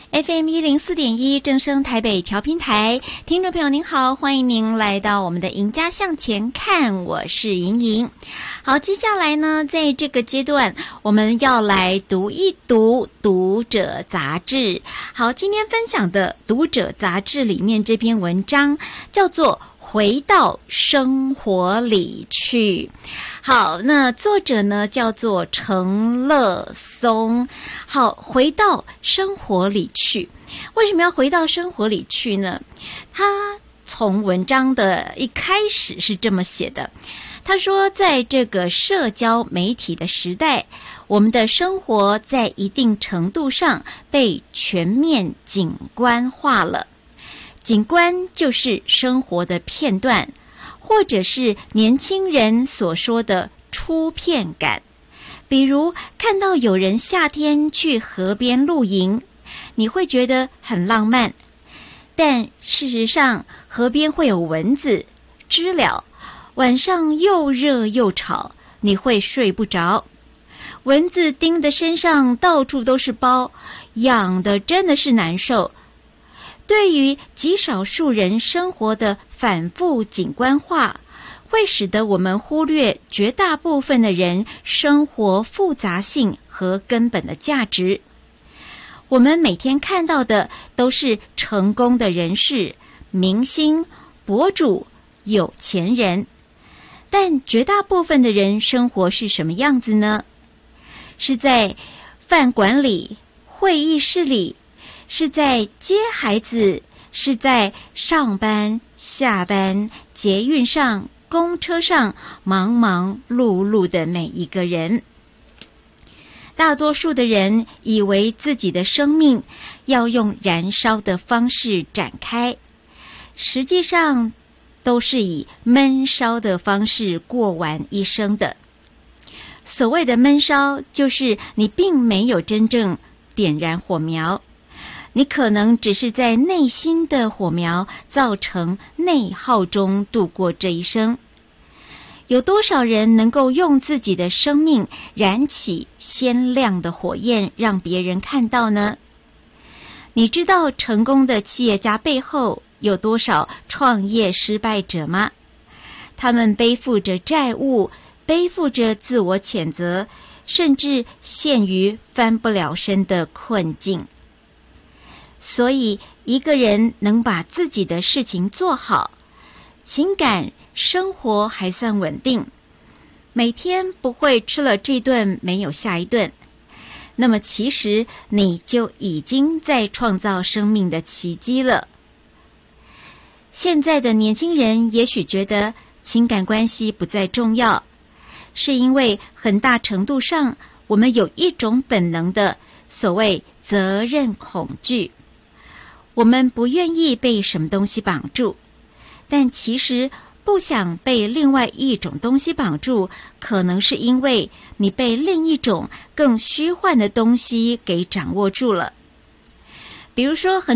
FM104.1正声台北调频台，听众朋友您好，欢迎您来到我们的赢家向前看，我是莹莹。好，接下来呢，在这个阶段，我们要来读一读《读者》杂志。好，今天分享的《读者》杂志里面这篇文章叫做回到生活里去。好，那作者呢叫做程乐松。好，回到生活里去。为什么要回到生活里去呢？他从文章的一开始是这么写的，他说在这个社交媒体的时代，我们的生活在一定程度上被全面景观化了。景观就是生活的片段，或者是年轻人所说的初片感。比如看到有人夏天去河边露营，你会觉得很浪漫，但事实上河边会有蚊子、知了，晚上又热又吵，你会睡不着。蚊子叮的身上到处都是包，痒的真的是难受。对于极少数人生活的反复景观化，会使得我们忽略绝大部分的人生活复杂性和根本的价值。我们每天看到的都是成功的人士、明星、博主、有钱人，但绝大部分的人生活是什么样子呢？是在饭馆里、会议室里，是在接孩子，是在上班、下班、捷运上、公车上，忙忙碌碌的每一个人。大多数的人以为自己的生命要用燃烧的方式展开，实际上都是以闷烧的方式过完一生的。所谓的闷烧，就是你并没有真正点燃火苗，你可能只是在内心的火苗造成内耗中度过这一生。有多少人能够用自己的生命燃起鲜亮的火焰，让别人看到呢？你知道成功的企业家背后有多少创业失败者吗？他们背负着债务，背负着自我谴责，甚至陷于翻不了身的困境。所以一个人能把自己的事情做好，情感生活还算稳定，每天不会吃了这顿没有下一顿，那么其实你就已经在创造生命的奇迹了。现在的年轻人也许觉得情感关系不再重要，是因为很大程度上我们有一种本能的所谓责任恐惧。我们不愿意被什么东西绑住，但其实不想被另外一种东西绑住，可能是因为你被另一种更虚幻的东西给掌握住了。比如说